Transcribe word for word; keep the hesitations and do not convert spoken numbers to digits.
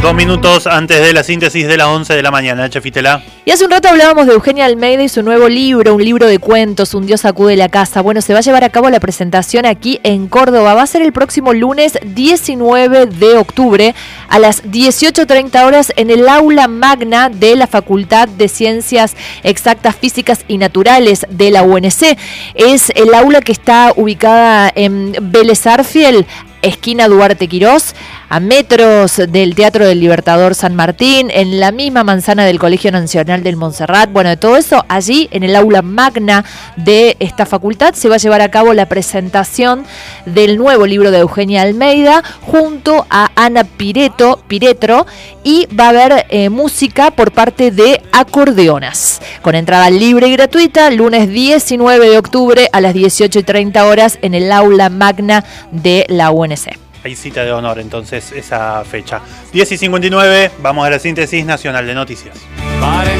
Dos minutos antes de la síntesis de las once de la mañana, Chefitela. Y hace un rato hablábamos de Eugenia Almeida y su nuevo libro, un libro de cuentos, Un Dios sacude la casa. Bueno, se va a llevar a cabo la presentación aquí en Córdoba. Va a ser el próximo lunes diecinueve de octubre a las dieciocho treinta horas en el aula magna de la Facultad de Ciencias Exactas, Físicas y Naturales de la U N C. Es el aula que está ubicada en Vélez Arfiel, esquina Duarte Quirós, a metros del Teatro del Libertador San Martín, en la misma manzana del Colegio Nacional del Montserrat. Bueno, de todo eso, allí en el aula magna de esta facultad se va a llevar a cabo la presentación del nuevo libro de Eugenia Almeida junto a Ana Pireto, Piretro, y va a haber eh, música por parte de Acordeonas, con entrada libre y gratuita, lunes diecinueve de octubre a las dieciocho y treinta horas en el aula magna de la U N C. Hay cita de honor entonces esa fecha. diez y cincuenta y nueve, vamos a la síntesis nacional de noticias.